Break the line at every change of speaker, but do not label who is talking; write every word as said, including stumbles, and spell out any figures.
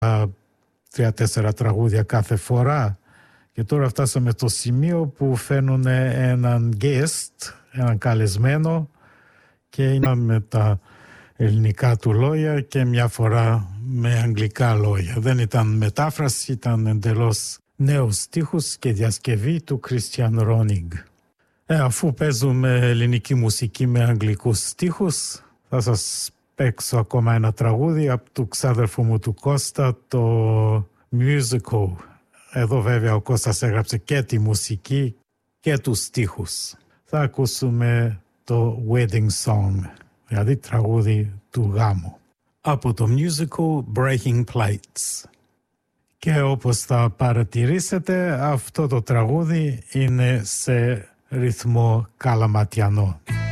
τρία-τέσσερα τραγούδια κάθε φορά. Και τώρα φτάσαμε στο σημείο που φέρνουν έναν guest, έναν καλεσμένο, και είναι με τα ελληνικά του λόγια και μια φορά με αγγλικά λόγια. Δεν ήταν μετάφραση, ήταν εντελώς νέους στίχους και διασκευή του Christian Ronig. Ε, αφού παίζουμε ελληνική μουσική με αγγλικούς στίχους, θα σας παίξω ακόμα ένα τραγούδι από του ξάδερφου μου του Κώστα, το Musical. Εδώ βέβαια ο Κώστας έγραψε και τη μουσική και τους στίχους. Θα ακούσουμε το Wedding Song, δηλαδή τραγούδι του γάμου, από το musical Breaking Plates. Και όπως θα παρατηρήσετε, αυτό το τραγούδι είναι σε ρυθμό καλαματιανό.